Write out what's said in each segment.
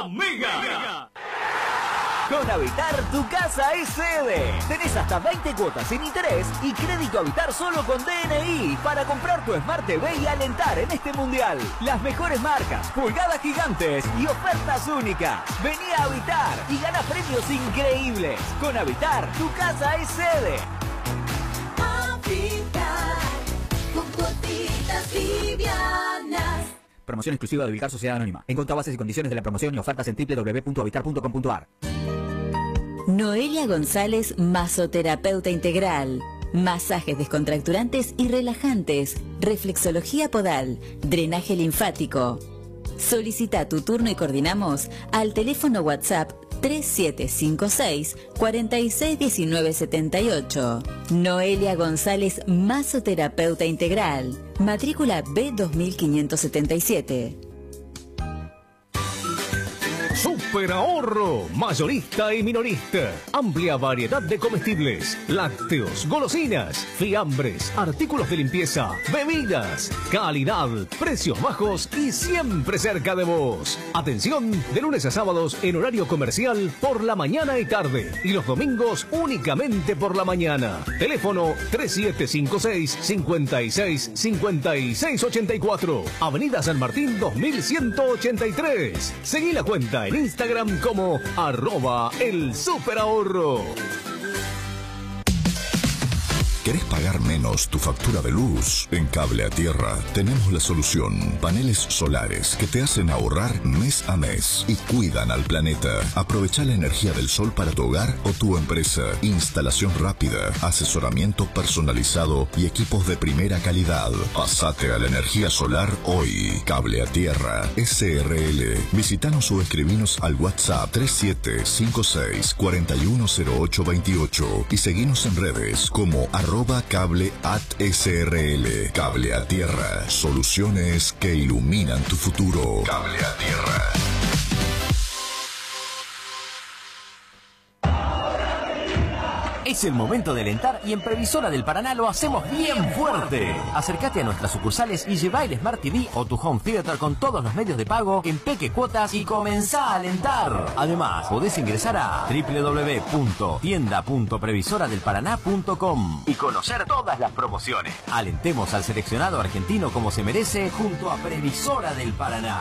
Amiga. Con Habitar, tu casa es sede. Tenés hasta 20 cuotas sin interés y crédito Habitar solo con DNI para comprar tu Smart TV y alentar en este mundial. Las mejores marcas, pulgadas gigantes y ofertas únicas. Vení a Habitar y gana premios increíbles. Con Habitar, tu casa es sede. Habitar, con gotitas livianas. Promoción exclusiva de Ubicar Sociedad Anónima. Encontrá bases y condiciones de la promoción y ofertas en www.habitar.com.ar. Noelia González, masoterapeuta integral. Masajes descontracturantes y relajantes, reflexología podal, drenaje linfático. Solicita tu turno y coordinamos al teléfono WhatsApp 3756 461978. Noelia González, masoterapeuta integral. Matrícula B2577. Super ahorro, mayorista y minorista. Amplia variedad de comestibles, lácteos, golosinas, fiambres, artículos de limpieza, bebidas, calidad, precios bajos y siempre cerca de vos. Atención, de lunes a sábados en horario comercial por la mañana y tarde y los domingos únicamente por la mañana. Teléfono 3756 56 56 84. Avenida San Martín 2183. Seguí la cuenta en Instagram como @elSuperahorro. ¿Querés pagar menos tu factura de luz? En Cable a Tierra tenemos la solución. Paneles solares que te hacen ahorrar mes a mes y cuidan al planeta. Aprovecha la energía del sol para tu hogar o tu empresa. Instalación rápida, asesoramiento personalizado y equipos de primera calidad. Pasate a la energía solar hoy. Cable a Tierra SRL. Visitanos o escribinos al WhatsApp 3756 410828 y seguinos en redes como @cable@srl. Cable a Tierra. Soluciones que iluminan tu futuro. Cable a Tierra. Es el momento de alentar y en Previsora del Paraná lo hacemos bien fuerte. Acércate a nuestras sucursales y lleva el Smart TV o tu Home Theater con todos los medios de pago en peque cuotas y comenzá a alentar. Además, podés ingresar a www.tienda.previsoradelparaná.com y conocer todas las promociones. Alentemos al seleccionado argentino como se merece junto a Previsora del Paraná.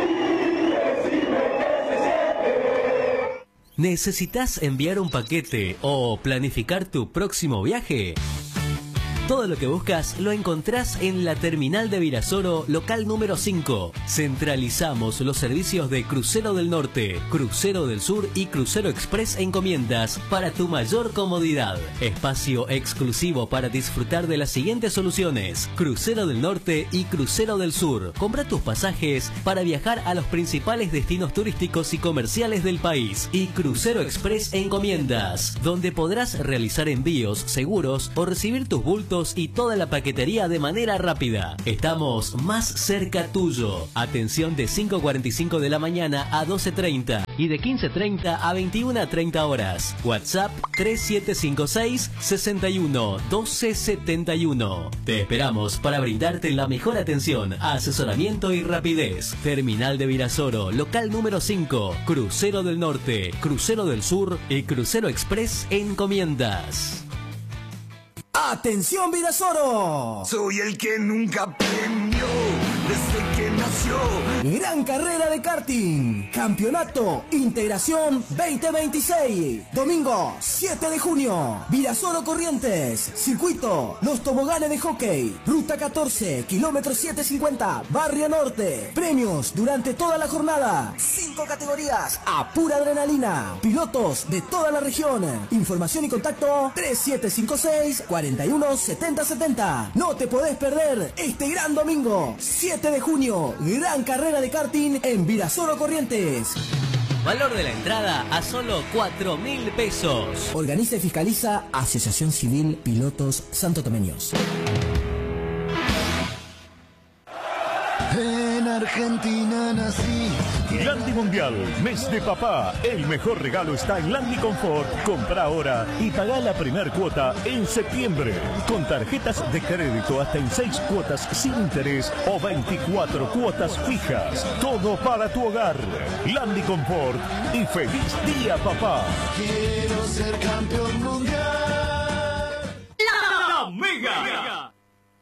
¿Necesitas enviar un paquete o planificar tu próximo viaje? Todo lo que buscas lo encontrás en la terminal de Virasoro, local número 5. Centralizamos los servicios de Crucero del Norte, Crucero del Sur y Crucero Express encomiendas para tu mayor comodidad. Espacio exclusivo para disfrutar de las siguientes soluciones: Crucero del Norte y Crucero del Sur. Compra tus pasajes para viajar a los principales destinos turísticos y comerciales del país. Y Crucero Express encomiendas, donde podrás realizar envíos seguros o recibir tus bultos y toda la paquetería de manera rápida. Estamos más cerca tuyo. Atención de 5:45 de la mañana a 12:30 y de 15:30 a 21:30 horas. WhatsApp 3756 61 12 71. Te esperamos para brindarte la mejor atención, asesoramiento y rapidez. Terminal de Virasoro, local número 5, Crucero del Norte, Crucero del Sur y Crucero Express encomiendas. ¡Atención, Virasoro! Soy el que nunca premió desde que nació. Gran carrera de karting. Campeonato Integración 2026. Domingo 7 de junio. Virasoro Corrientes. Circuito Los Toboganes de Hockey. Ruta 14, kilómetro 750, Barrio Norte. Premios durante toda la jornada. 5 categorías a pura adrenalina. Pilotos de toda la región. Información y contacto 3756 417070. No te podés perder este gran domingo 7 de junio. Gran carrera de karting en Virasoro Corrientes. Valor de la entrada a solo 4.000 pesos. Organiza y fiscaliza Asociación Civil Pilotos Santotomeños. En Argentina nací. Landi Mundial, mes de papá. El mejor regalo está en Landi Confort. Compra ahora y paga la primer cuota en septiembre. Con tarjetas de crédito hasta en 6 cuotas sin interés o 24 cuotas fijas. Todo para tu hogar. Landi Confort y feliz día, papá. Quiero ser campeón